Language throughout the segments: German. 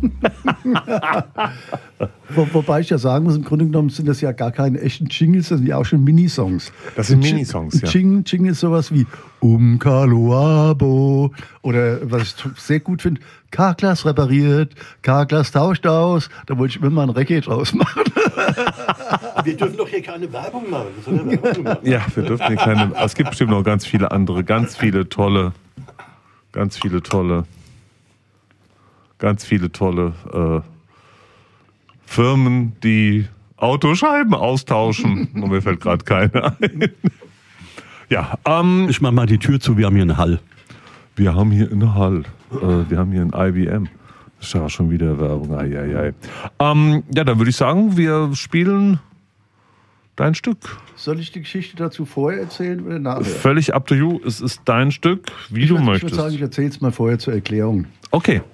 Wobei ich ja sagen muss, im Grunde genommen sind das ja gar keine echten Jingles, das sind ja auch schon Minisongs. Das sind Minisongs, ja. Jingle ist sowas wie Kaloabo oder was ich sehr gut finde, K-Glas repariert, K-Glas tauscht aus. Da wollte ich mir mal ein Reggae draus machen. Wir dürfen doch hier keine Werbung machen. Das soll ja Werbung machen. Ja, wir dürfen hier keine. Es gibt bestimmt noch ganz viele andere, ganz viele tolle Firmen, die Autoscheiben austauschen. Und mir fällt gerade keine ein. Ja, ich mach mal die Tür zu, wir haben hier eine Hall. Wir haben hier eine Hall. Wir haben hier ein IBM. Das ist ja schon wieder Werbung. Ja, dann würde ich sagen, wir spielen dein Stück. Soll ich die Geschichte dazu vorher erzählen oder nachher? Völlig up to you. Es ist dein Stück, wie du möchtest. Ich würde sagen, ich erzähle es mal vorher zur Erklärung. Okay.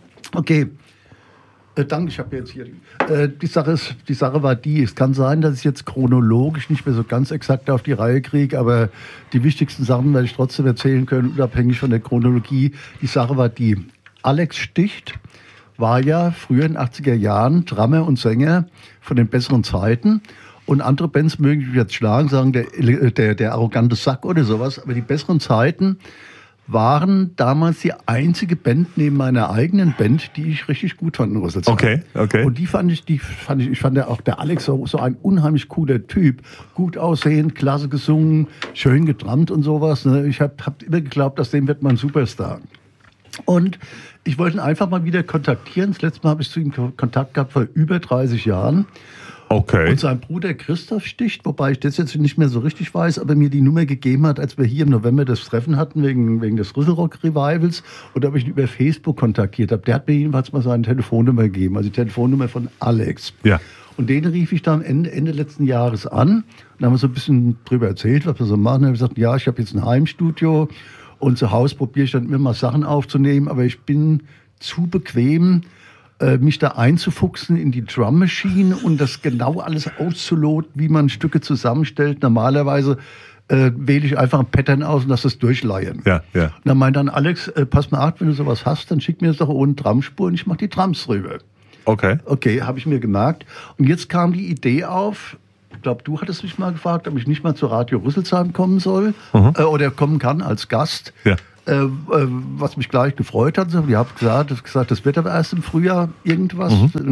Danke, ich habe jetzt hier die Sache war die, es kann sein, dass ich jetzt chronologisch nicht mehr so ganz exakt auf die Reihe kriege, aber die wichtigsten Sachen werde ich trotzdem erzählen können, unabhängig von der Chronologie. Die Sache war die, Alex Sticht war ja früher in den 80er Jahren Drummer und Sänger von den besseren Zeiten. Und andere Bands mögen mich jetzt schlagen, sagen der arrogante Sack oder sowas, aber die besseren Zeiten waren damals die einzige Band neben meiner eigenen Band, die ich richtig gut fand in Rüsselsheim. Okay. Und ich fand ja auch der Alex so ein unheimlich cooler Typ. Gut aussehend, klasse gesungen, schön gedrummt und sowas. Ich hab immer geglaubt, aus dem wird man ein Superstar. Und ich wollte ihn einfach mal wieder kontaktieren. Das letzte Mal habe ich zu ihm Kontakt gehabt vor über 30 Jahren. Okay. Und sein Bruder Christoph Sticht, wobei ich das jetzt nicht mehr so richtig weiß, aber mir die Nummer gegeben hat, als wir hier im November das Treffen hatten, wegen des Rüsselrock-Revivals, und ob ich ihn über Facebook kontaktiert habe. Der hat mir jedenfalls mal seine Telefonnummer gegeben, also die Telefonnummer von Alex. Ja. Und den rief ich dann Ende letzten Jahres an und haben wir so ein bisschen drüber erzählt, was wir so machen. Und ich gesagt, ja, ich habe jetzt ein Heimstudio und zu Hause probiere ich dann immer mal Sachen aufzunehmen, aber ich bin zu bequem, mich da einzufuchsen in die Drum Machine und das genau alles auszuloten, wie man Stücke zusammenstellt. Normalerweise wähle ich einfach ein Pattern aus und lasse es durchleiern. Ja. Und dann meint dann Alex, pass mal auf, wenn du sowas hast, dann schick mir das doch ohne Drumspur und ich mache die Drums drüber. Okay, habe ich mir gemerkt. Und jetzt kam die Idee auf, ich glaube, du hattest mich mal gefragt, ob ich nicht mal zu Radio Rüsselsheim kommen soll oder kommen kann als Gast. Ja. Was mich gleich gefreut hat. Ich habe gesagt, das wird aber erst im Frühjahr irgendwas.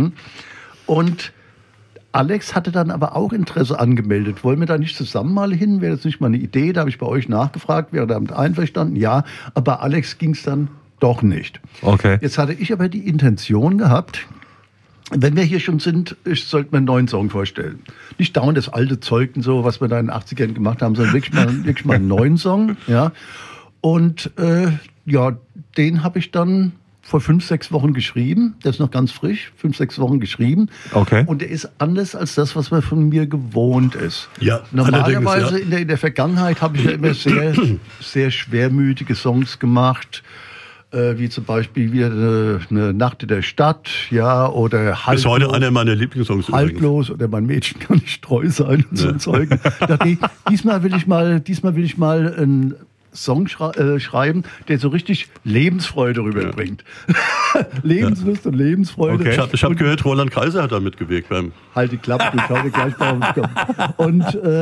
Und Alex hatte dann aber auch Interesse angemeldet. Wollen wir da nicht zusammen mal hin? Wäre das nicht mal eine Idee? Da habe ich bei euch nachgefragt, wäre damit einverstanden? Ja, aber Alex ging es dann doch nicht. Okay. Jetzt hatte ich aber die Intention gehabt, wenn wir hier schon sind, ich sollte mir einen neuen Song vorstellen. Nicht dauernd das alte Zeug und so, was wir da in den 80ern gemacht haben, sondern wirklich mal einen neuen Song. Ja. Und den habe ich dann vor 5-6 Wochen geschrieben. Der ist noch ganz frisch, 5-6 Wochen geschrieben. Okay. Und der ist anders als das, was man von mir gewohnt ist. Ja, normalerweise in der Vergangenheit habe ich ja immer sehr, sehr schwermütige Songs gemacht. Wie zum Beispiel wieder eine Nacht in der Stadt, ja, oder Halblos. Bis heute einer meiner Lieblingssongs. Halblos oder Mein Mädchen kann nicht treu sein und so ein Zeug. Diesmal will ich mal einen Song schreiben, der so richtig Lebensfreude rüberbringt. Lebenslust und Lebensfreude. Okay. Ich hab gehört, Roland Kaiser hat da mitgewirkt beim. Halt die Klappe, du schau dir gleich mal und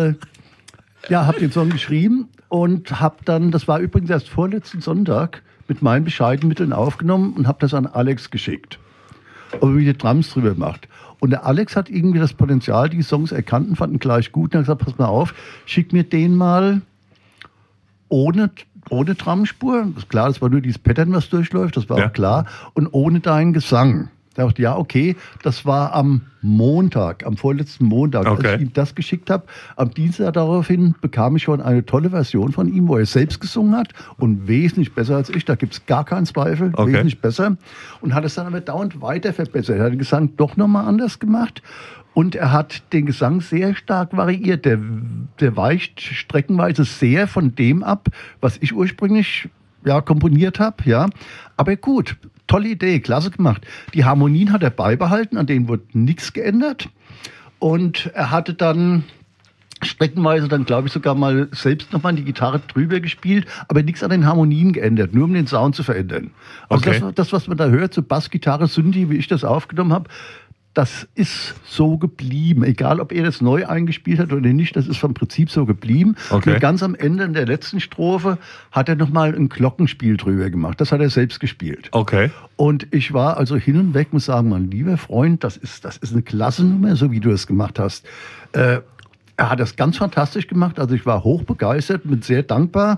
habe den Song geschrieben und habe dann, das war übrigens erst vorletzten Sonntag, mit meinen bescheidenen Mitteln aufgenommen und habe das an Alex geschickt. Ob er die Drums drüber macht. Und der Alex hat irgendwie das Potenzial, die Songs erkannt und fand ihn gleich gut. Und hat gesagt, pass mal auf, schick mir den mal ohne Drumspur. Das ist klar, das war nur dieses Pattern, was durchläuft, das war auch klar. Und ohne deinen Gesang. Da dachte ich, ja, okay, das war am vorletzten Montag, als ich ihm das geschickt habe. Am Dienstag daraufhin bekam ich schon eine tolle Version von ihm, wo er selbst gesungen hat und wesentlich besser als ich, da gibt es gar keinen Zweifel, wesentlich besser. Und hat es dann aber dauernd weiter verbessert. Er hat den Gesang doch nochmal anders gemacht und er hat den Gesang sehr stark variiert. Der weicht streckenweise sehr von dem ab, was ich ursprünglich komponiert habe. Ja. Aber gut, tolle Idee, klasse gemacht. Die Harmonien hat er beibehalten, an denen wurde nichts geändert. Und er hatte dann streckenweise dann, glaube ich, sogar mal selbst nochmal die Gitarre drüber gespielt, aber nichts an den Harmonien geändert, nur um den Sound zu verändern. Also Okay. das, was man da hört, so Bassgitarre, Synthi, wie ich das aufgenommen habe, das ist so geblieben. Egal, ob er das neu eingespielt hat oder nicht, das ist vom Prinzip so geblieben. Okay. Nur ganz am Ende in der letzten Strophe hat er nochmal ein Glockenspiel drüber gemacht. Das hat er selbst gespielt. Okay. Und ich war also hin und weg, muss sagen, mein lieber Freund, das ist eine klasse Nummer, so wie du es gemacht hast. Er hat das ganz fantastisch gemacht. Also ich war hochbegeistert, bin sehr dankbar.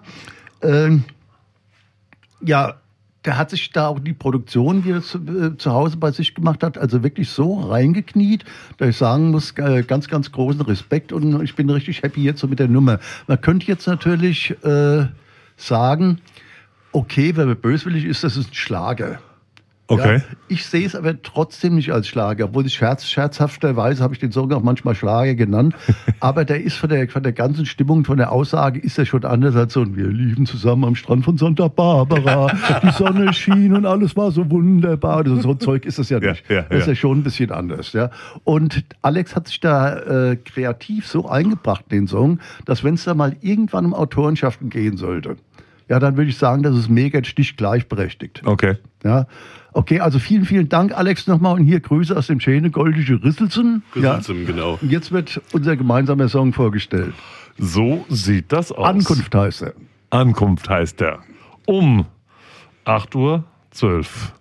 Der hat sich da auch die Produktion, die er zu Hause bei sich gemacht hat, also wirklich so reingekniet, dass ich sagen muss, ganz, ganz großen Respekt und ich bin richtig happy jetzt so mit der Nummer. Man könnte jetzt natürlich sagen, okay, wenn man böswillig ist, das ist ein Schlager. Okay. Ja, ich sehe es aber trotzdem nicht als Schlager, obwohl ich scherzhafterweise habe ich den Song auch manchmal Schlager genannt. Aber der ist von der ganzen Stimmung, von der Aussage ist er schon anders als so ein wir liefen zusammen am Strand von Santa Barbara, die Sonne schien und alles war so wunderbar. Also so ein Zeug ist das ja nicht. Ja, das ist ja schon ein bisschen anders. Ja. Und Alex hat sich da kreativ so eingebracht in den Song, dass wenn es da mal irgendwann um Autorenschaften gehen sollte, ja, dann würde ich sagen, das ist mega gleichberechtigt. Okay. Ja, okay, also vielen, vielen Dank, Alex, nochmal. Und hier Grüße aus dem schönen Goldische Rüsselsen. Rüsselsen, genau. Und jetzt wird unser gemeinsamer Song vorgestellt. So sieht das aus. Ankunft heißt er. Ankunft heißt er. Um 8:12 Uhr.